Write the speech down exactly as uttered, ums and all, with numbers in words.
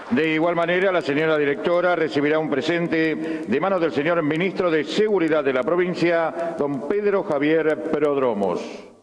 De igual manera, la señora directora recibirá un presente de manos del señor Ministro de Seguridad de la provincia, don Pedro Javier Prodromos.